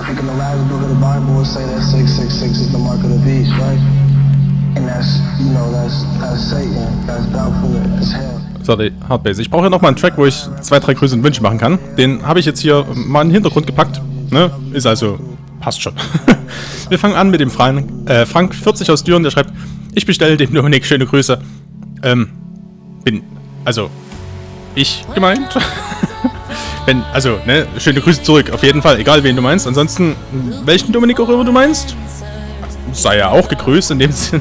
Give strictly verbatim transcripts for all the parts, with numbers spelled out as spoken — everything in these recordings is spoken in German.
think in the last book of the Bible it say that six six six is the mark of the beast, right? And that's, you know, that's, that's Satan, that's doubtful as hell. So, die Hardbase. Ich brauche ja nochmal einen Track, wo ich zwei, drei Grüße und Wünsche machen kann. Den habe ich jetzt hier mal in den Hintergrund gepackt. Ne? Ist also, passt schon. Wir fangen an mit dem Frank, äh, Frank vierzig aus Düren, der schreibt: Ich bestelle dem Dominik schöne Grüße. Ähm, bin, also, ich gemeint. Wenn, also, ne, schöne Grüße zurück, auf jeden Fall, egal wen du meinst. Ansonsten, welchen Dominik auch immer du meinst, sei ja auch gegrüßt in dem Sinne.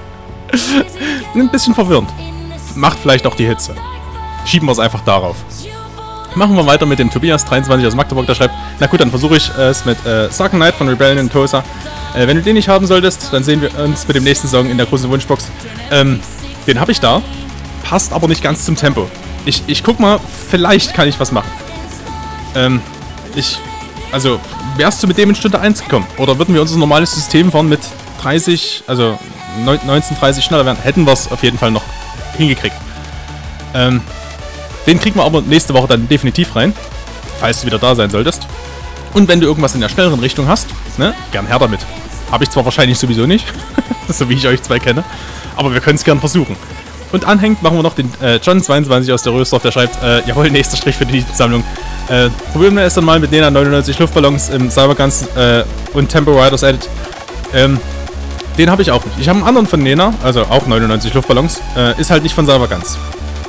Ein bisschen verwirrend. Macht vielleicht auch die Hitze. Schieben wir es einfach darauf. Machen wir weiter mit dem Tobias dreiundzwanzig aus Magdeburg, der schreibt: Na gut, dann versuche ich es mit äh, Sarken Knight von Rebellion und Tosa. Äh, wenn du den nicht haben solltest, dann sehen wir uns mit dem nächsten Song in der großen Wunschbox. Ähm, den habe ich da. Passt aber nicht ganz zum Tempo. Ich, ich guck mal, vielleicht kann ich was machen. Ähm, ich, also, wärst du mit dem in Stunde eins gekommen? Oder würden wir unser normales System fahren mit dreißig, also neunzehn dreißig schneller werden? Hätten wir es auf jeden Fall noch hingekriegt. Ähm, den kriegen wir aber nächste Woche dann definitiv rein, falls du wieder da sein solltest. Und wenn du irgendwas in der schnelleren Richtung hast, ne, gern her damit. Habe ich zwar wahrscheinlich sowieso nicht, so wie ich euch zwei kenne, aber wir können es gern versuchen. Und anhängt machen wir noch den äh, John zweiundzwanzig aus der Rösdorf, der schreibt: äh, Jawohl, nächster Strich für die Sammlung. Äh, probieren wir es dann mal mit Nena neunundneunzig Luftballons im Cyberguns äh, und Tempo Riders Edit. Ähm, den habe ich auch nicht. Ich habe einen anderen von Nena, also auch neunundneunzig Luftballons, äh, ist halt nicht von Cyberguns.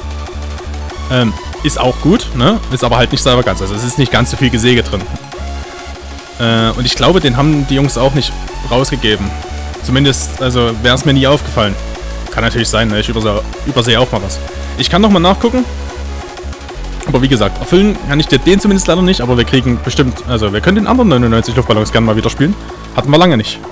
Ähm, ist auch gut, ne? Ist aber halt nicht Cyberguns, also es ist nicht ganz so viel Gesäge drin. Äh, und ich glaube, den haben die Jungs auch nicht rausgegeben. Zumindest, also wäre es mir nie aufgefallen. Kann natürlich sein, ne? Ich übersehe, übersehe auch mal was. Ich kann nochmal nachgucken. Aber wie gesagt, erfüllen kann ich dir den zumindest leider nicht, aber wir kriegen bestimmt, also wir können den anderen neunundneunzig Luftballons gerne mal wieder spielen. Hatten wir lange nicht.